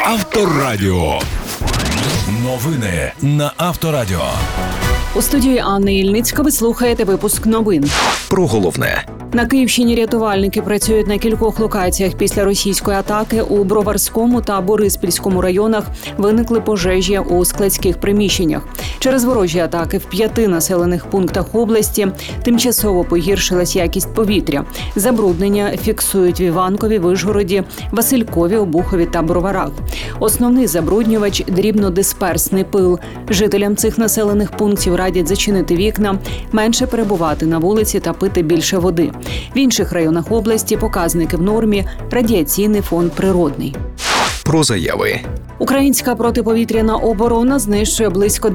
Авторадіо. Новини на Авторадіо. У студії Анни Ільницька ви слухаєте випуск новин. Про головне. На Київщині рятувальники працюють на кількох локаціях. Після російської атаки у Броварському та Бориспільському районах виникли пожежі у складських приміщеннях. Через ворожі атаки в 5 населених пунктах області тимчасово погіршилась якість повітря. Забруднення фіксують в Іванкові, Вишгороді, Василькові, Обухові та Броварах. Основний забруднювач – дрібнодисперсний пил. Жителям цих населених пунктів радять зачинити вікна, менше перебувати на вулиці та пити більше води. В інших районах області показники в нормі, радіаційний фон природний. Про заяви. Українська протиповітряна оборона знищує близько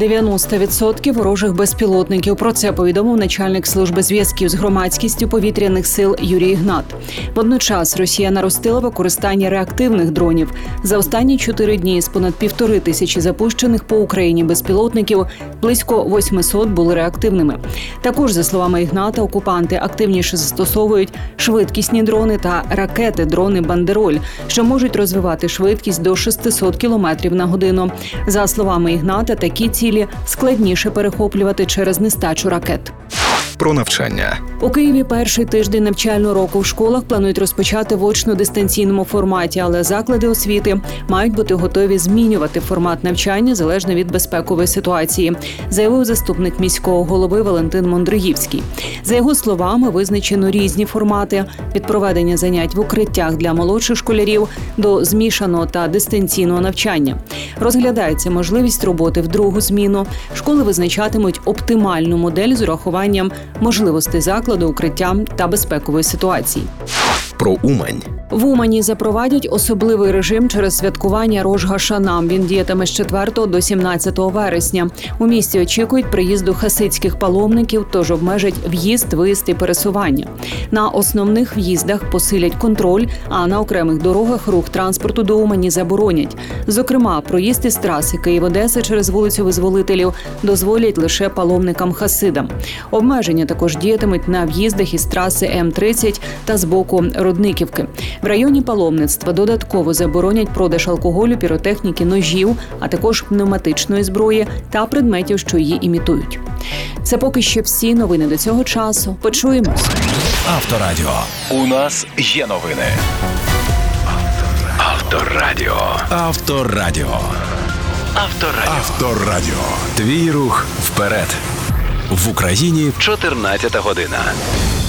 90% ворожих безпілотників. Про це повідомив начальник служби зв'язків з громадськістю повітряних сил Юрій Ігнат. Водночас Росія наростила використання реактивних дронів. За останні 4 дні з понад 1500 запущених по Україні безпілотників близько 800 були реактивними. Також, за словами Ігната, окупанти активніше застосовують швидкісні дрони та ракети-дрони «Бандероль», що можуть розвивати швидкість до 600 км на годину. За словами Ігната, такі цілі складніше перехоплювати через нестачу ракет. Про навчання. У Києві перший тиждень навчального року в школах планують розпочати в очно-дистанційному форматі, але заклади освіти мають бути готові змінювати формат навчання залежно від безпекової ситуації, заявив заступник міського голови Валентин Мондриївський. За його словами, визначено різні формати – від проведення занять в укриттях для молодших школярів до змішаного та дистанційного навчання. Розглядається можливість роботи в другу зміну. Школи визначатимуть оптимальну модель з урахуванням можливостей закладу, укриття та безпекової ситуації. Про Умань. В Умані запровадять особливий режим через святкування Рош-га-Шана. Він діятиме з 4 до 17 вересня. У місті очікують приїзду хасидських паломників, тож обмежать в'їзд, виїзд і пересування. На основних в'їздах посилять контроль, а на окремих дорогах рух транспорту до Умані заборонять. Зокрема, проїзд із траси Київ-Одеса через вулицю Визволителів дозволять лише паломникам-хасидам. Обмеження також діятимуть на в'їздах із траси М-30 та з боку Родниківки. В районі паломництва додатково заборонять продаж алкоголю, піротехніки, ножів, а також пневматичної зброї та предметів, що її імітують. Це поки що всі новини до цього часу. Почуємось. Авторадіо. У нас є новини. Авторадіо. Авторадіо. Авторадіо. Авторадіо. Твій рух вперед. В Україні 14 година.